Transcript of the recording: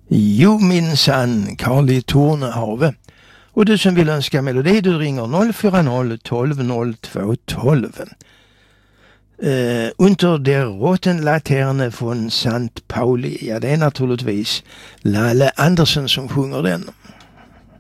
Jo minsann, Karl i Tornehave. Och du som vill önska melodi, du ringer 040 12 02 12. Unter der roten Laterne från St. Pauli. Ja, det är naturligtvis Lalle Andersen som sjunger den.